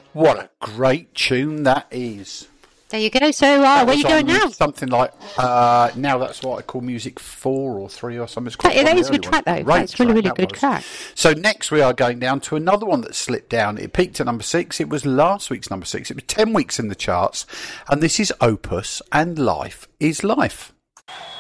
What a great tune that is. There you go. So where are you going now? Something like, now that's what I call music 4 or 3 or something. It is a good track, though. It's really, really good track. So next we are going down to another one that slipped down. It peaked at number 6. It was last week's number 6. It was 10 weeks in the charts. And this is Opus and Life is Life.